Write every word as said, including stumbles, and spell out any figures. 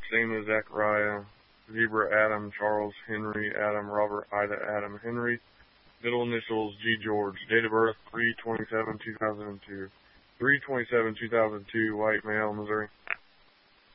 Seamus Zachariah, Zebra Adam, Charles Henry Adam, Robert Ida Adam Henry, middle initials G George, date of birth three twenty-seven two thousand two, three twenty-seven two thousand two, white male, Missouri.